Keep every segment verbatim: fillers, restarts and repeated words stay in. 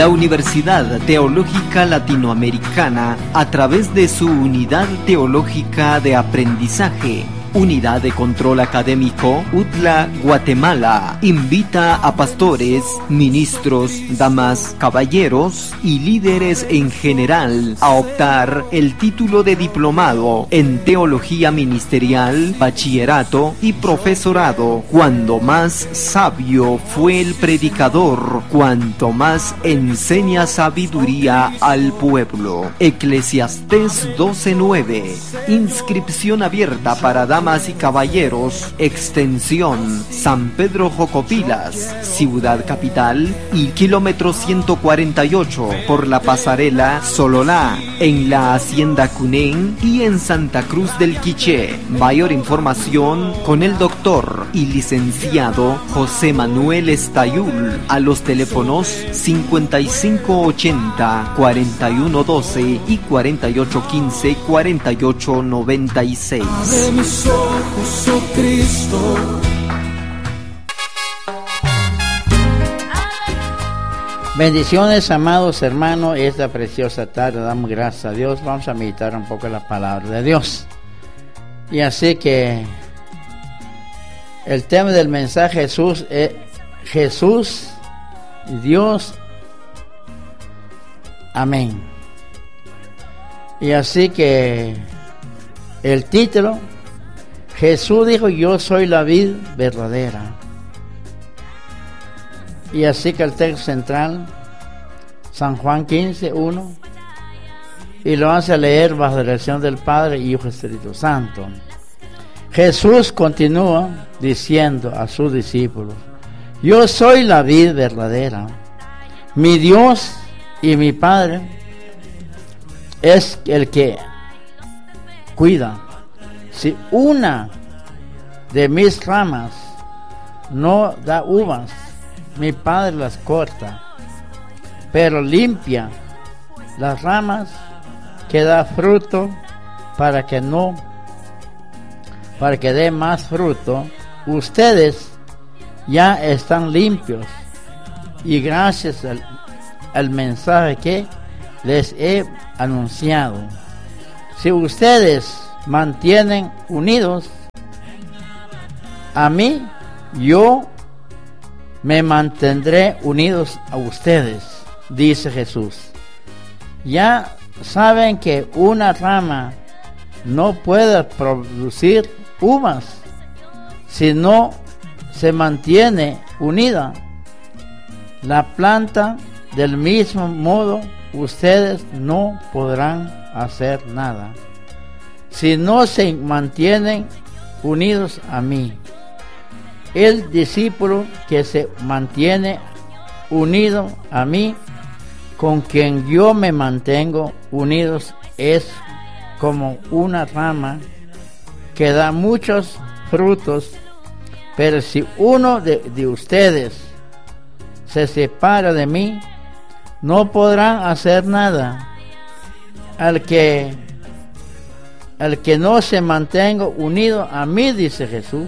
La Universidad Teológica Latinoamericana, a través de su Unidad Teológica de Aprendizaje, Unidad de Control Académico, U T L A, Guatemala, invita a pastores, ministros, damas, caballeros y líderes en general a optar el título de diplomado en Teología Ministerial, Bachillerato y Profesorado. Cuando más sabio fue el predicador, cuanto más enseña sabiduría al pueblo. Eclesiastés doce nueve. Inscripción abierta para damas y caballeros, extensión San Pedro Jocopilas, Ciudad Capital, y kilómetro ciento cuarenta y ocho por la pasarela Sololá, en la Hacienda Cunén y en Santa Cruz del Quiché. Mayor información con el doctor y licenciado José Manuel Estayul a los teléfonos cincuenta y cinco ochenta, cuarenta y uno doce y cuarenta y ocho quince, cuarenta y ocho noventa y seis. Ojos, oh Cristo. Bendiciones, amados hermanos. Esta preciosa tarde damos gracias a Dios. Vamos a meditar un poco la palabra de Dios. Y así que el tema del mensaje Jesús es Jesús, Dios, amén. Y así que el título, Jesús dijo: yo soy la vid verdadera. Y así que el texto central, San Juan quince, uno, y lo hace leer bajo la dirección del Padre, Hijo y Espíritu Santo. Jesús continúa diciendo a sus discípulos: yo soy la vid verdadera. Mi Dios y mi Padre es el que cuida. Si una de mis ramas no da uvas, mi Padre las corta, pero limpia las ramas que da fruto para que no, para que dé más fruto. Ustedes ya están limpios y gracias al, al mensaje que les he anunciado. Si ustedes mantienen unidos a mí, yo me mantendré unidos a ustedes, dice Jesús. Ya saben que una rama no puede producir uvas si no se mantiene unida. La planta, del mismo modo, ustedes no podrán hacer nada si no se mantienen unidos a mí. El discípulo que se mantiene unido a mí, con quien yo me mantengo unidos, es como una rama que da muchos frutos. Pero si uno de, de ustedes se separa de mí, no podrán hacer nada. Al que Al que no se mantenga unido a mí, dice Jesús.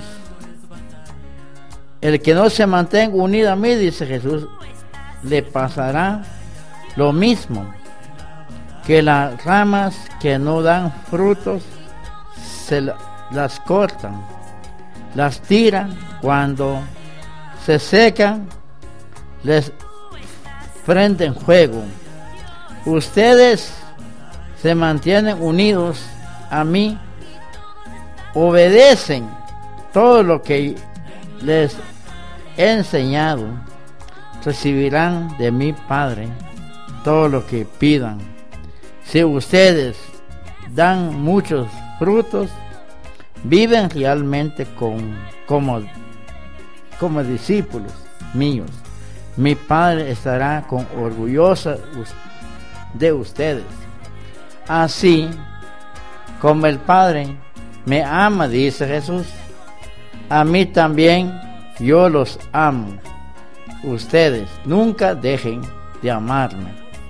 El que no se mantenga unido a mí, dice Jesús, le pasará lo mismo que las ramas que no dan frutos, se las cortan, las tiran, cuando se secan, les prenden fuego. Ustedes se mantienen unidos a mí, obedecen todo lo que les he enseñado, recibirán de mi Padre todo lo que pidan. Si ustedes dan muchos frutos, viven realmente con, como, como discípulos míos. Mi Padre estará con orgulloso de ustedes. Así como el Padre me ama, dice Jesús, a mí también yo los amo. Ustedes nunca dejen de amarme.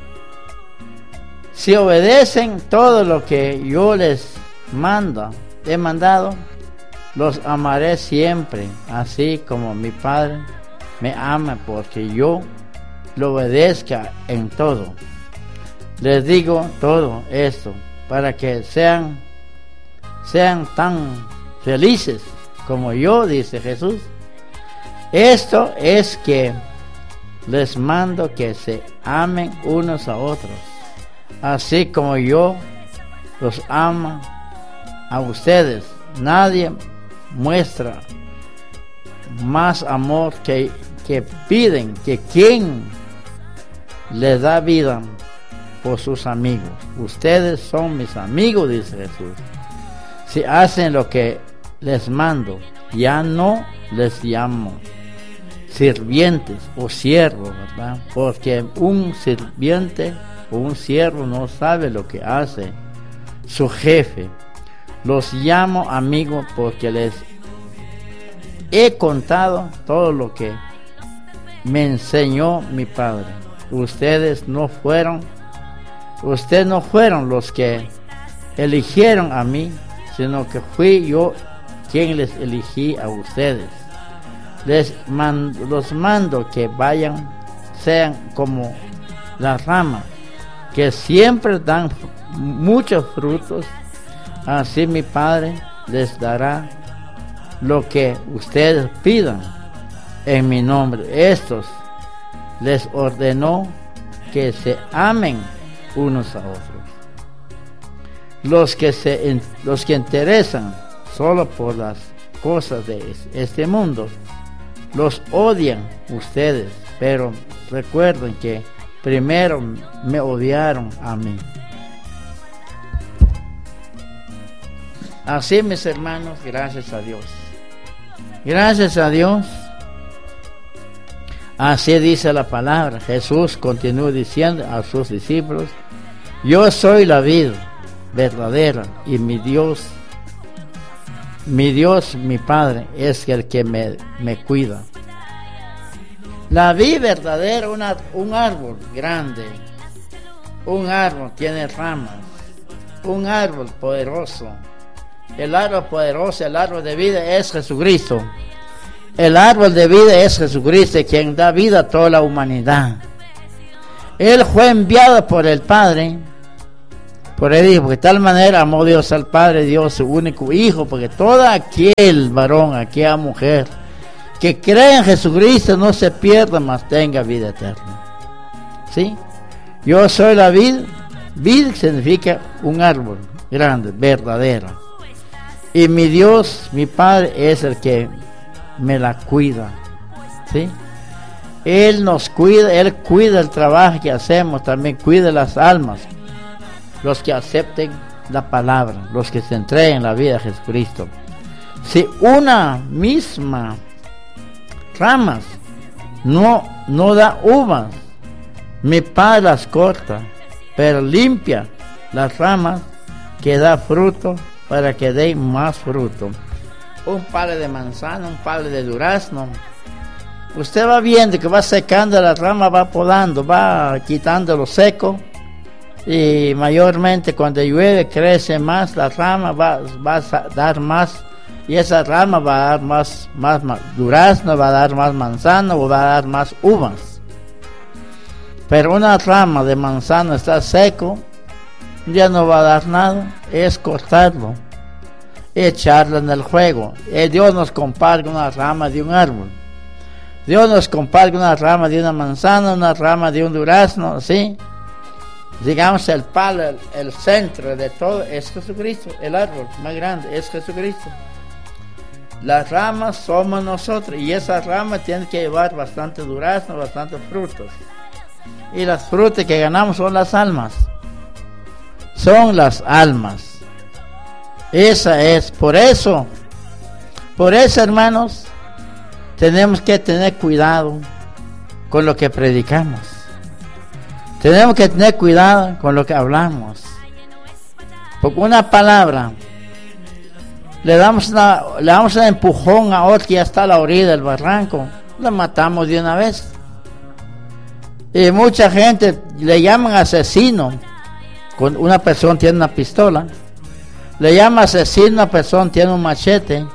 Si obedecen todo lo que yo les mando, he mandado, los amaré siempre, así como mi Padre me ama, porque yo lo obedezca en todo. Les digo todo esto para que sean, sean tan felices como yo, dice Jesús. Esto es que les mando que se amen unos a otros, así como yo los amo a ustedes. Nadie muestra más amor que, que piden que quien les da vida por sus amigos. Ustedes son mis amigos, dice Jesús, si hacen lo que les mando. Ya no les llamo sirvientes o siervos, ¿verdad? Porque un sirviente o un siervo no sabe lo que hace su jefe. Los llamo amigos porque les he contado todo lo que me enseñó mi Padre. Ustedes no fueron, ustedes no fueron los que eligieron a mí, sino que fui yo quien les elegí a ustedes. Les mando, los mando que vayan, sean como las ramas, que siempre dan muchos frutos. Así mi Padre les dará lo que ustedes pidan en mi nombre. Estos les ordenó que se amen unos a otros. Los que se los que interesan solo por las cosas de este mundo los odian ustedes, pero recuerden que primero me odiaron a mí. Así, mis hermanos, gracias a Dios. Gracias a Dios. Así dice la palabra. Jesús continuó diciendo a sus discípulos: yo soy la vid verdadera y mi Dios, mi Dios, mi Padre, es el que me, me cuida. La vid verdadera, una, un árbol grande, un árbol tiene ramas, un árbol poderoso. El árbol poderoso, el árbol de vida es Jesucristo. El árbol de vida es Jesucristo, quien da vida a toda la humanidad. Él fue enviado por el Padre. Por él dijo, de tal manera amó Dios al Padre, dio su único Hijo, porque todo aquel varón, aquella mujer que cree en Jesucristo no se pierda, mas tenga vida eterna. ¿Sí? Yo soy la vid. Vid significa un árbol grande, verdadero. Y mi Dios, mi Padre, es el que me la cuida. ¿Sí? Él nos cuida, Él cuida el trabajo que hacemos, también cuida las almas. Los que acepten la palabra, los que se entreguen la vida a Jesucristo. Si una misma ramas no, no da uvas, mi Padre las corta, pero limpia las ramas que da fruto para que den más fruto. Un palo de manzana, un palo de durazno. Usted va viendo que va secando la rama, va podando, va quitando lo seco. Y mayormente cuando llueve crece más la rama, va, va a dar más, y esa rama va a dar más, más, más durazno, va a dar más manzana o va a dar más uvas. Pero una rama de manzana está seco, ya no va a dar nada, es cortarlo, echarlo en el fuego. Y Dios nos compara una rama de un árbol. Dios nos compara una rama de una manzana, una rama de un durazno, ¿sí? Digamos, el palo, el, el centro de todo es Jesucristo. El árbol más grande es Jesucristo. Las ramas somos nosotros, y esas ramas tienen que llevar bastante durazno, bastante frutos. Y las frutas que ganamos son las almas. Son las almas. Esa es, por eso, por eso, hermanos, tenemos que tener cuidado con lo que predicamos. Tenemos que tener cuidado con lo que hablamos. Porque una palabra, le damos, una, le damos un empujón a otro que ya está a la orilla del barranco, lo matamos de una vez. Y mucha gente le llaman asesino. Cuando una persona tiene una pistola, le llama asesino a una persona tiene un machete.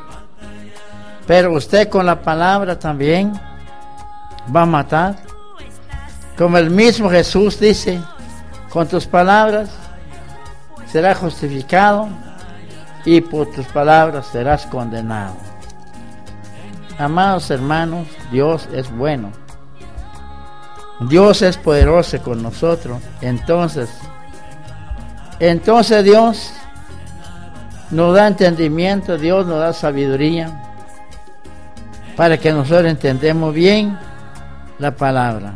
Pero usted con la palabra también va a matar. Como el mismo Jesús dice, con tus palabras serás justificado y por tus palabras serás condenado. Amados hermanos, Dios es bueno. Dios es poderoso con nosotros. Entonces, entonces Dios nos da entendimiento, Dios nos da sabiduría para que nosotros entendamos bien la palabra.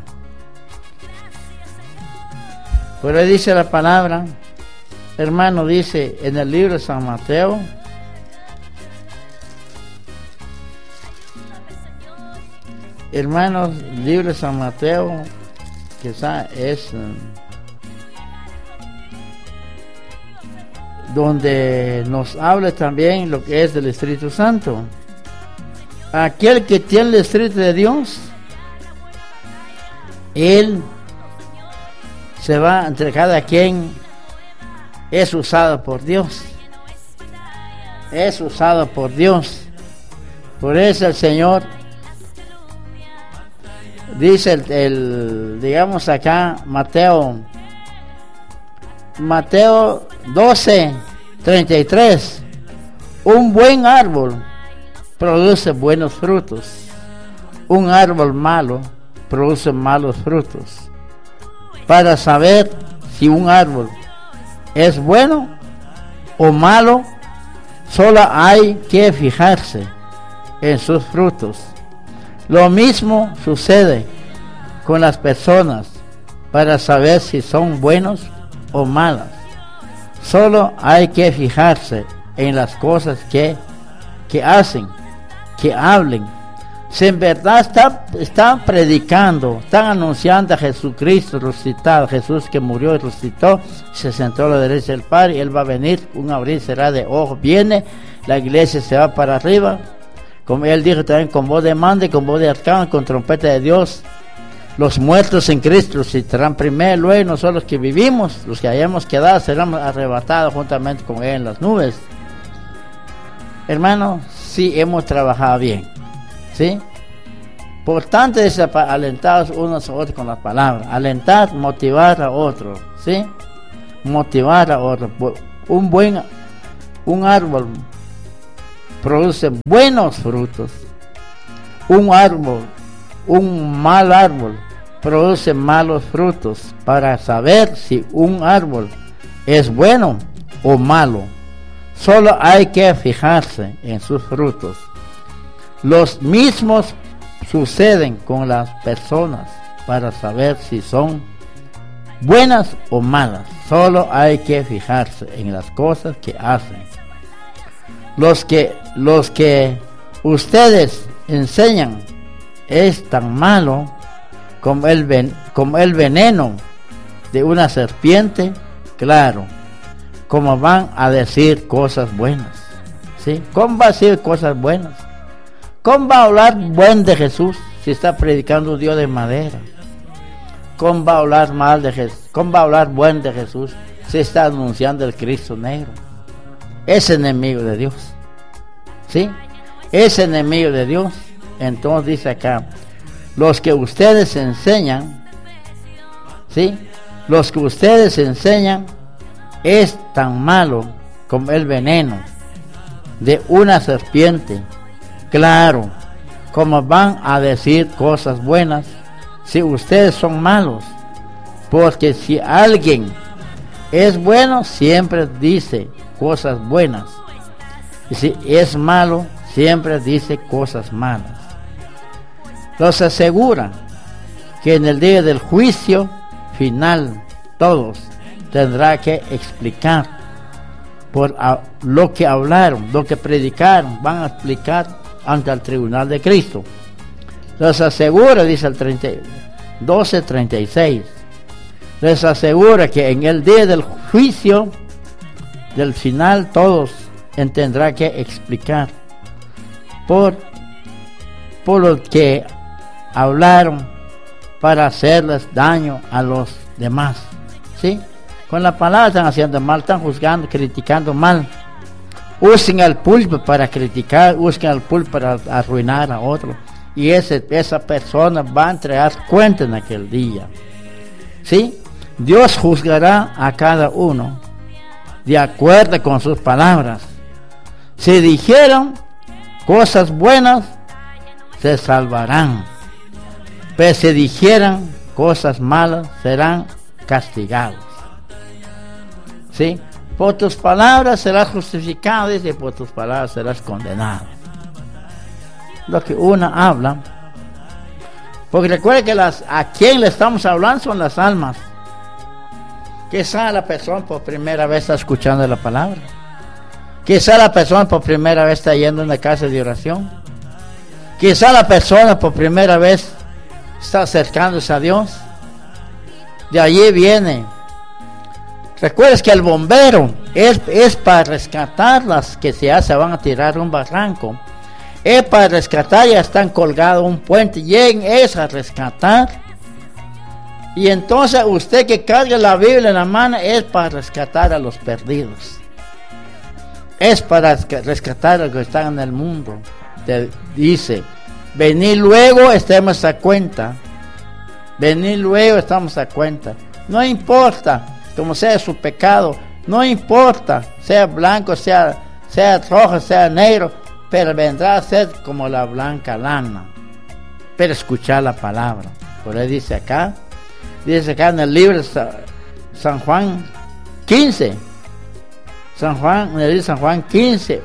Por ahí dice la palabra, hermano, dice en el libro de San Mateo, hermanos, libro de San Mateo, que es donde nos habla también lo que es del Espíritu Santo. Aquel que tiene el Espíritu de Dios, él se va entre cada quien, es usado por Dios, es usado por Dios. Por eso el Señor dice el, el digamos acá Mateo Mateo doce treinta y tres, un buen árbol produce buenos frutos, un árbol malo produce malos frutos. Para saber si un árbol es bueno o malo, solo hay que fijarse en sus frutos. Lo mismo sucede con las personas para saber si son buenos o malas. Solo hay que fijarse en las cosas que, que hacen, que hablen. Si en verdad están, están predicando, están anunciando a Jesucristo resucitado, Jesús que murió y resucitó, se sentó a la derecha del Padre, y Él va a venir, un abrir será de ojos, viene, la iglesia se va para arriba, como Él dijo también, con voz de mando y con voz de arcángel, con trompeta de Dios. Los muertos en Cristo resucitarán primero, luego nosotros los que vivimos, los que hayamos quedado, serán arrebatados juntamente con Él en las nubes. Hermano, sí hemos trabajado bien, ¿sí? Por tanto, es alentados unos a otros con las palabras. Alentar, motivar a otro, ¿sí? Motivar a otro. Un buen, un árbol produce buenos frutos. Un árbol, un mal árbol produce malos frutos. Para saber si un árbol es bueno o malo, solo hay que fijarse en sus frutos. Los mismos suceden con las personas para saber si son buenas o malas. Solo hay que fijarse en las cosas que hacen. Los que, los que ustedes enseñan es tan malo como el, ven, como el veneno de una serpiente, claro, como van a decir cosas buenas, ¿sí? ¿Cómo va a decir cosas buenas? ¿Cómo va a hablar buen de Jesús si está predicando un Dios de madera? ¿Cómo va a hablar mal de Jesús? ¿Cómo va a hablar buen de Jesús si está anunciando el Cristo negro? Es enemigo de Dios, ¿sí? Es enemigo de Dios. Entonces dice acá, los que ustedes enseñan, ¿sí? Los que ustedes enseñan es tan malo como el veneno de una serpiente. Claro, como van a decir cosas buenas si ustedes son malos. Porque si alguien es bueno, siempre dice cosas buenas. Y si es malo, siempre dice cosas malas. Los asegura que en el día del juicio final todos tendrá que explicar por lo que hablaron, lo que predicaron, van a explicar ante el tribunal de Cristo. Les asegura, dice el doce treinta y seis, les asegura que en el día del juicio del final todos tendrán que explicar por, por lo que hablaron para hacerles daño a los demás, ¿sí? Con la palabra están haciendo mal, están juzgando, criticando mal. Usen el púlpito para criticar, usen el púlpito para arruinar a otro. Y ese, esa persona va a entregar cuenta en aquel día. ¿Sí? Dios juzgará a cada uno de acuerdo con sus palabras. Si dijeron cosas buenas, se salvarán. Pero si dijeran cosas malas, serán castigados. ¿Sí? Por tus palabras serás justificado, y por tus palabras serás condenado. Lo que uno habla. Porque recuerde que las, a quien le estamos hablando son las almas. Quizá la persona por primera vez está escuchando la palabra. Quizá la persona por primera vez está yendo a una casa de oración. Quizá la persona por primera vez está acercándose a Dios. De allí viene. Recuerdes que el bombero es, es para rescatar las que se, se van a tirar un barranco. Es para rescatar, ya están colgados un puente. Lleguen es a rescatar. Y entonces usted que carga la Biblia en la mano es para rescatar a los perdidos. Es para rescatar a los que están en el mundo. Te dice, venid luego, estemos a cuenta. Venid luego, estamos a cuenta. No importa como sea su pecado, no importa, sea blanco, sea, sea rojo, sea negro, pero vendrá a ser como la blanca lana. Pero escuchar la palabra. Por ahí dice acá, dice acá en el libro de San Juan quince, San Juan, en el libro de San Juan quince,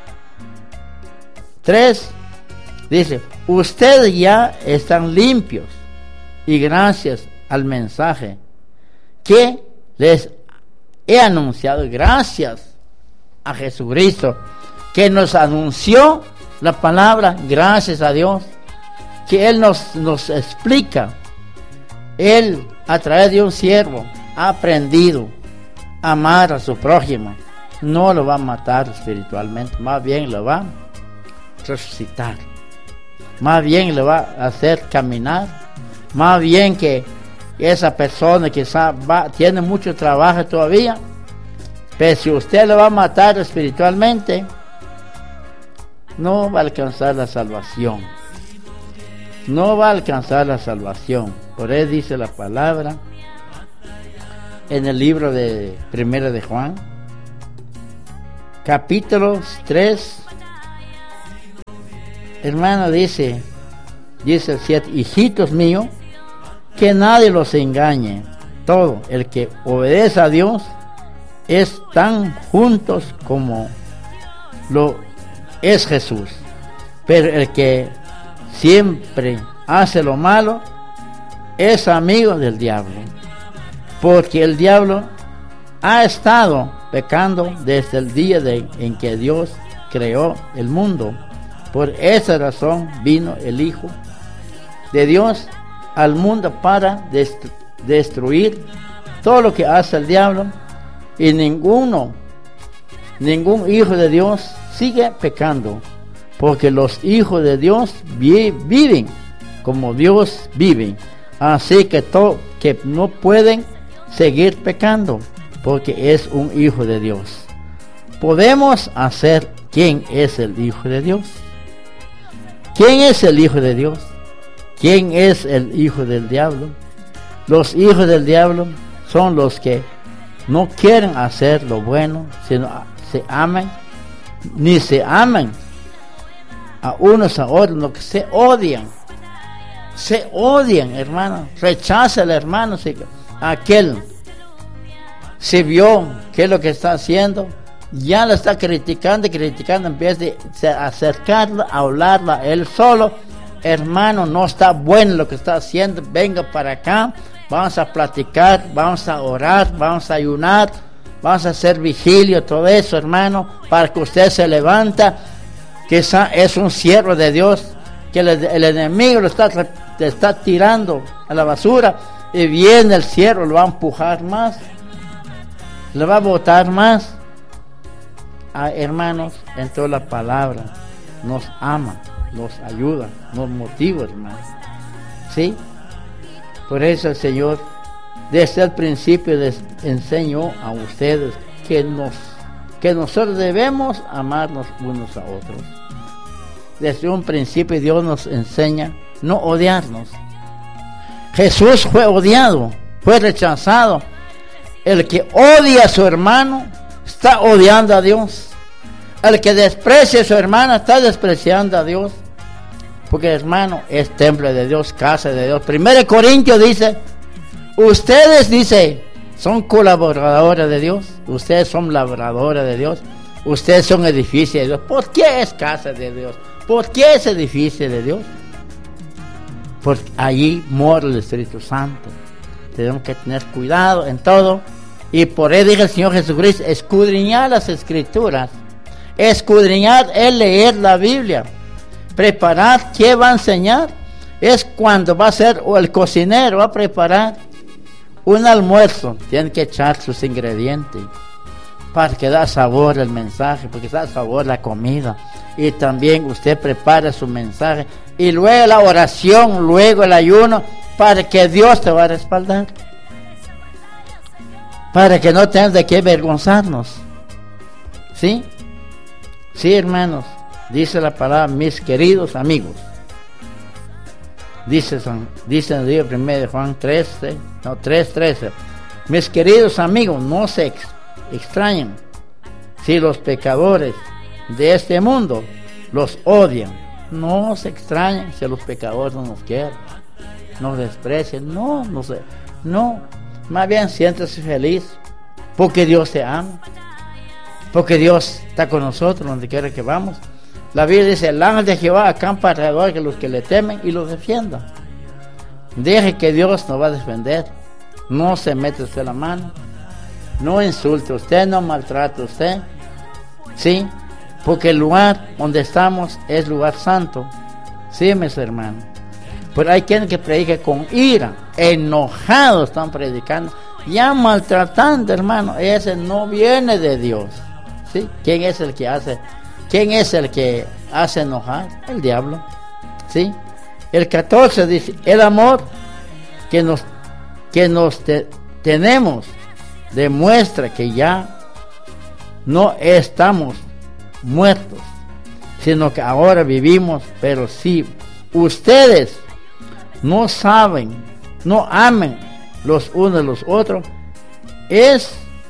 tres, dice, ustedes ya están limpios y gracias al mensaje que les he anunciado, gracias a Jesucristo que nos anunció la palabra, gracias a Dios que Él nos, nos explica. Él a través de un siervo ha aprendido a amar a su prójimo. No lo va a matar espiritualmente, más bien lo va a resucitar, más bien lo va a hacer caminar, más bien que esa persona quizá va, tiene mucho trabajo todavía, pero si usted lo va a matar espiritualmente, no va a alcanzar la salvación. No va a alcanzar la salvación. Por eso dice la palabra en el libro de Primera de Juan, capítulo tres, hermano, dice, dice el siete, hijitos míos, que nadie los engañe. Todo el que obedece a Dios es tan juntos como lo es Jesús. Pero el que siempre hace lo malo es amigo del diablo, porque el diablo ha estado pecando desde el día de, en que Dios creó el mundo. Por esa razón vino el Hijo de Dios al mundo para destru- destruir todo lo que hace el diablo, y ninguno, ningún hijo de Dios sigue pecando, porque los hijos de Dios vi- viven como Dios vive, así que todo que no pueden seguir pecando, porque es un hijo de Dios. Podemos hacer quién es el hijo de Dios. ¿Quién es el hijo de Dios? ¿Quién es el hijo del diablo? Los hijos del diablo son los que no quieren hacer lo bueno, sino se aman, ni se aman a unos a otros, no que se odian. Se odian, hermano. Rechaza al hermano. Si aquel se vio qué es lo que está haciendo, ya lo está criticando y criticando, en vez de acercarlo, a hablarlo a él solo. Hermano, no está bueno lo que está haciendo, venga para acá, vamos a platicar, vamos a orar, vamos a ayunar, vamos a hacer vigilia, todo eso, hermano, para que usted se levanta, que es un siervo de Dios, que el, el enemigo lo está, le está tirando a la basura, y viene el siervo, lo va a empujar más, le va a botar más. Ah, hermanos, en toda la palabra nos ama, nos ayuda, nos motiva, hermanos. ¿Sí? Por eso el Señor desde el principio les enseñó a ustedes que nos que nosotros debemos amarnos unos a otros. Desde un principio Dios nos enseña no odiarnos. Jesús fue odiado fue rechazado. El que odia a su hermano está odiando a Dios. El que desprecia a su hermana está despreciando a Dios. Porque el hermano es templo de Dios, casa de Dios. Primero Corintios dice, ustedes, dice, son colaboradores de Dios. Ustedes son labradores de Dios. Ustedes son edificios de Dios. ¿Por qué es casa de Dios? ¿Por qué es edificio de Dios? Porque allí mora el Espíritu Santo. Tenemos que tener cuidado en todo. Y por eso dice el Señor Jesucristo, escudriñar las Escrituras. Escudriñar es leer la Biblia. Preparar, ¿qué va a enseñar? Es cuando va a ser, o el cocinero va a preparar un almuerzo. Tiene que echar sus ingredientes para que da sabor el mensaje, porque da sabor la comida. Y también usted prepara su mensaje. Y luego la oración, luego el ayuno, para que Dios te va a respaldar. Para que no tengas de qué avergonzarnos. ¿Sí? Sí, hermanos. Dice la palabra, mis queridos amigos. Dice, dice en el libro primero de Juan trece, no, tres trece. Mis queridos amigos, no se ex, extrañen si los pecadores de este mundo los odian. No se extrañen si los pecadores no nos quieren, nos desprecian. No, no sé, no. Más bien siéntese feliz porque Dios te ama, porque Dios está con nosotros donde quiera que vamos. La Biblia dice, el ángel de Jehová acampa alrededor de los que le temen y los defienda. Deje que Dios nos va a defender. No se mete usted la mano. No insulte usted, no maltrate usted. ¿Sí? Porque el lugar donde estamos es lugar santo. Sí, mis hermanos. Pero hay quienes que predican con ira, enojados están predicando, ya maltratando, hermano. Ese no viene de Dios. ¿Sí? ¿Quién es el que hace? ¿Quién es el que hace enojar? El diablo. ¿Sí? El catorce dice, el amor que nos, que nos te, tenemos demuestra que ya no estamos muertos, sino que ahora vivimos. Pero si ustedes no saben, no amen los unos a los otros, es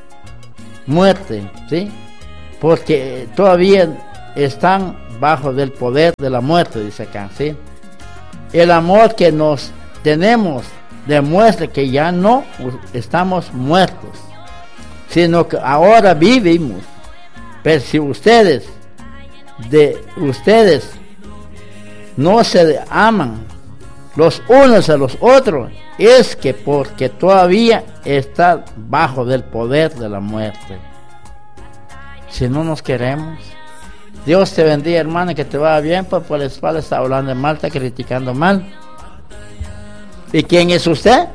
muerte, ¿sí? Porque todavía están bajo del poder de la muerte, dice acá, ¿sí? El amor que nos tenemos demuestra que ya no estamos muertos, sino que ahora vivimos. Pero si ustedes de ustedes no se aman los unos a los otros, es que porque todavía está bajo del poder de la muerte. Si no nos queremos, Dios te bendiga, hermano, que te vaya bien, pues por la espalda está hablando mal, está criticando mal. ¿Y quién es usted?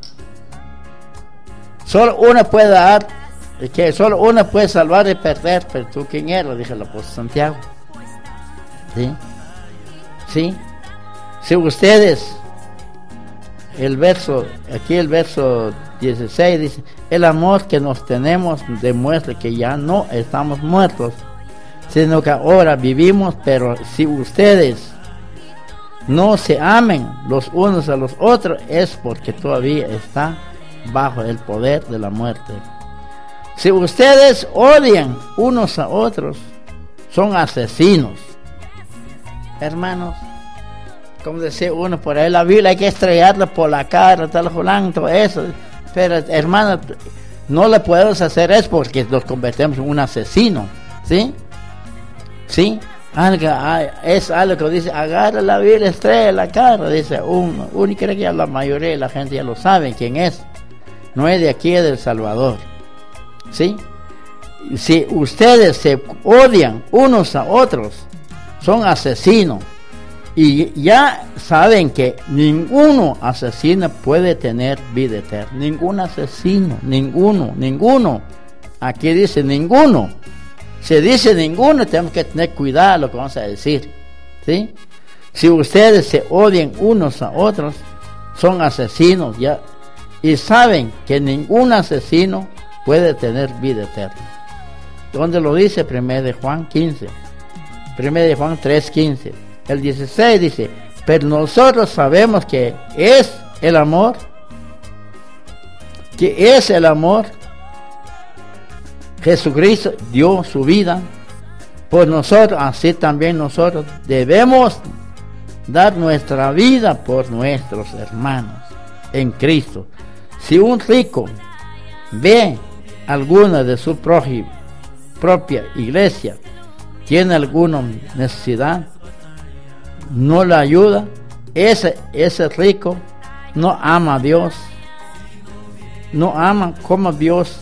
Solo uno puede dar, que solo uno puede salvar y perder, pero tú quién eres, dice el apóstol Santiago. ¿Sí? ¿Sí? Si ustedes, el verso, aquí el verso dieciséis dice, el amor que nos tenemos demuestra que ya no estamos muertos, sino que ahora vivimos. Pero si ustedes no se amen los unos a los otros, es porque todavía está bajo el poder de la muerte. Si ustedes odian unos a otros, son asesinos. Hermanos, como decía uno por ahí, la Biblia hay que estrellarla por la cara, tal jolán, todo eso. Pero hermano, no le podemos hacer eso porque nos convertimos en un asesino, ¿sí? ¿Sí? Algo, es algo que dice, agarra la Biblia, estrella la cara, dice uno. Uno y cree que ya la mayoría de la gente ya lo sabe quién es. No es de aquí, es del Salvador. ¿Sí? Si ustedes se odian unos a otros, son asesinos. Y ya saben que ninguno asesino puede tener vida eterna. Ningún asesino, ninguno, ninguno. Aquí dice ninguno. Si dice ninguno, tenemos que tener cuidado lo que vamos a decir. ¿Sí? Si ustedes se odian unos a otros, son asesinos ya. Y saben que ningún asesino puede tener vida eterna. ¿Dónde lo dice? Primero de Juan quince. Primero de Juan tres quince. El dieciséis dice, pero nosotros sabemos que es el amor que es el amor. Jesucristo dio su vida por nosotros, así también nosotros debemos dar nuestra vida por nuestros hermanos en Cristo. Si un rico ve alguna de su propia iglesia tiene alguna necesidad, no la ayuda, ese, ese rico no ama a Dios, no ama como Dios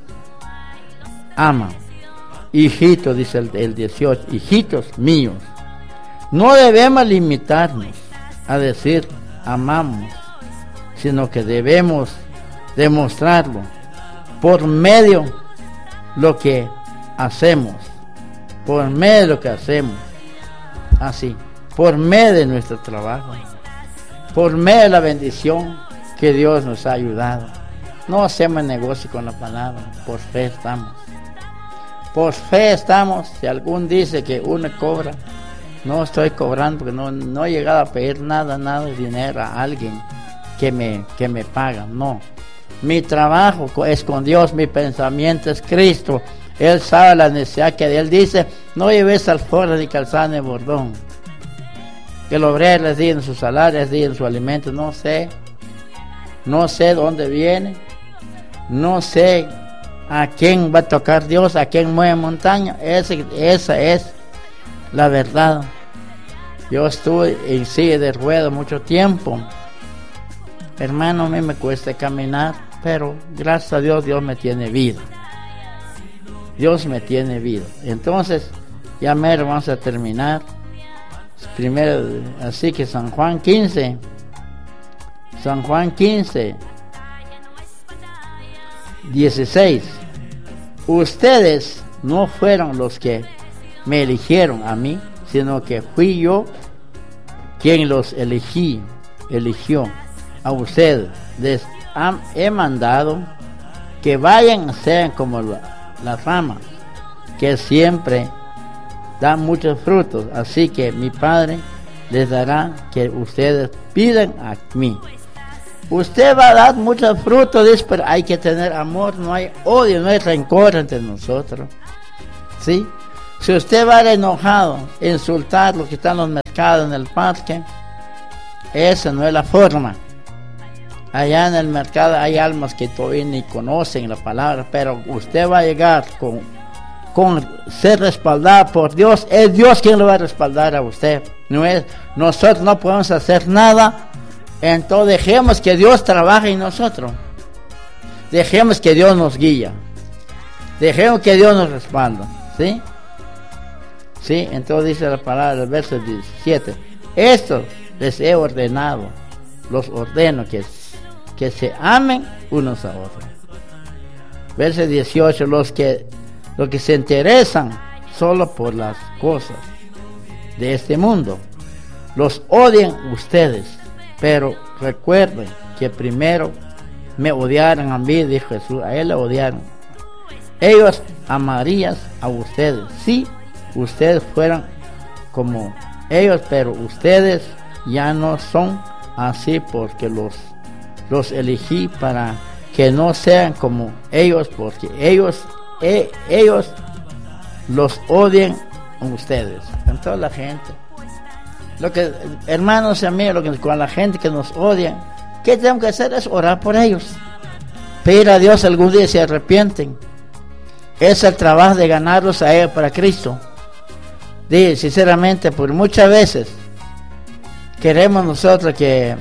ama. Hijitos, dice el, el dieciocho, hijitos míos, no debemos limitarnos a decir amamos, sino que debemos demostrarlo por medio de lo que hacemos, por medio de lo que hacemos, así, por medio de nuestro trabajo, por medio de la bendición que Dios nos ha ayudado. No hacemos negocio con la palabra, por fe estamos. Por fe estamos. Si algún dice que uno cobra, no estoy cobrando porque no, no he llegado a pedir nada, nada de dinero a alguien que me, que me paga, no. Mi trabajo es con Dios, mi pensamiento es Cristo. Él sabe la necesidad que Él dice, no lleves alforja ni calzado ni bordón. Que los obreros les digan su salario, les digan su alimento, no sé. No sé dónde viene, no sé a quién va a tocar Dios, a quién mueve montaña. Ese, esa es la verdad. Yo estuve en silla de ruedas mucho tiempo. Hermano, a mí me cuesta caminar, pero gracias a Dios, Dios me tiene vida. Dios me tiene vida. Entonces, ya mero vamos a terminar. Primero, así que San Juan quince. San Juan quince, dieciséis. Ustedes no fueron los que me eligieron a mí, sino que fui yo quien los elegí, eligió a ustedes. Les he mandado que vayan a ser como la, la rama, que siempre da muchos frutos. Así que mi Padre les dará que ustedes pidan a mí. Usted va a dar muchos frutos, dice, pero hay que tener amor, no hay odio, no hay rencor entre nosotros. ¿Sí? Si usted va a ir enojado, insultar los que están en los mercados, en el parque, esa no es la forma. Allá en el mercado hay almas que todavía ni conocen la palabra, pero usted va a llegar con, con ser respaldado por Dios. Es Dios quien lo va a respaldar a usted. No es, nosotros no podemos hacer nada. Entonces dejemos que Dios trabaje en nosotros. Dejemos que Dios nos guía. Dejemos que Dios nos respalda. ¿Sí? ¿Sí? Entonces dice la palabra del verso diecisiete. Esto les he ordenado. Los ordeno que, que se amen unos a otros. Verso dieciocho. Los que, los que se interesan solo por las cosas de este mundo, los odian ustedes. Pero recuerden que primero me odiaron a mí, dijo Jesús, a él le odiaron. Ellos amarían a ustedes si ustedes fueran como ellos, pero ustedes ya no son así porque los, los elegí para que no sean como ellos, porque ellos, eh, ellos los odian a ustedes. Entonces la gente, lo que, hermanos y amigos, lo que, con la gente que nos odia, ¿qué tengo que hacer? Es orar por ellos, pedir a Dios algún día se arrepienten. Es el trabajo de ganarlos a ellos para Cristo. Digo, sinceramente, por muchas veces queremos nosotros que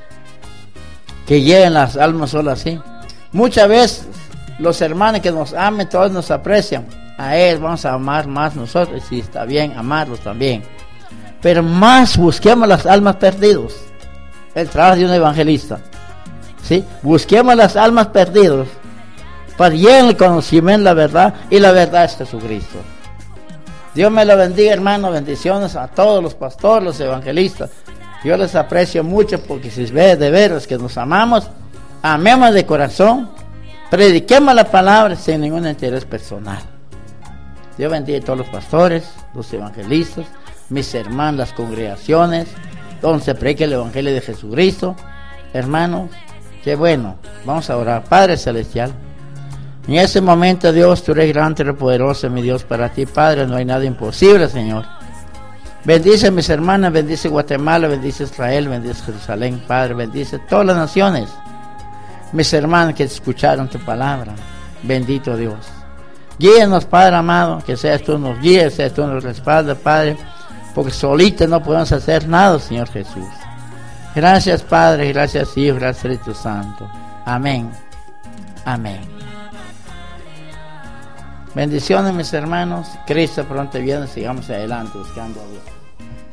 que lleguen las almas solo así. Muchas veces los hermanos que nos amen, todos nos aprecian. A ellos vamos a amar más nosotros, y si está bien, amarlos también. Pero más busquemos las almas perdidas. El trabajo de un evangelista. ¿Sí? Busquemos las almas perdidas para llegar al conocimiento de la verdad, y la verdad es Jesucristo. Dios me lo bendiga, hermano. Bendiciones a todos los pastores, los evangelistas. Yo les aprecio mucho, porque si ve de veras que nos amamos, amemos de corazón, prediquemos la palabra sin ningún interés personal. Dios bendiga a todos los pastores, los evangelistas, mis hermanos, las congregaciones donde se predica el evangelio de Jesucristo. Hermanos, Qué bueno. Vamos a orar. Padre Celestial, en ese momento, Dios, tú eres grande y poderoso, mi Dios. Para ti, Padre, no hay nada imposible, Señor. Bendice a mis hermanas, bendice Guatemala, bendice Israel, bendice Jerusalén, Padre, bendice todas las naciones. Mis hermanos que escucharon tu palabra, bendito Dios. Guíenos, Padre amado, que seas tú nos guíes, seas tú nos respaldas, Padre, porque solitos no podemos hacer nada, Señor Jesús. Gracias, Padre, gracias, Hijo, gracias, Espíritu Santo. Amén. Amén. Bendiciones, mis hermanos. Cristo pronto viene, sigamos adelante buscando a Dios.